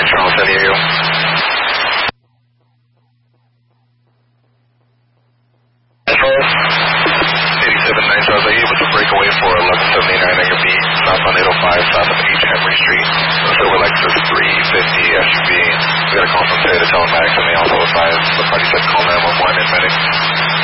Charles, how near you? Charles, 87 Charles, are you able to break away for 1179 on your beat, south on 805, south of H. Henry Street? Silver Lexus 350 SUV. We got a call from Toyota Telemax, and they also advised the party said call 911 in medic.